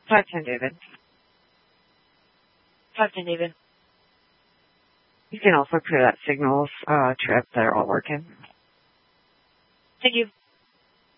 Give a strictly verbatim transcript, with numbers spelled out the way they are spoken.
five ten, David. five ten, David. You can also clear that signals uh, trip. They're all working. Thank you.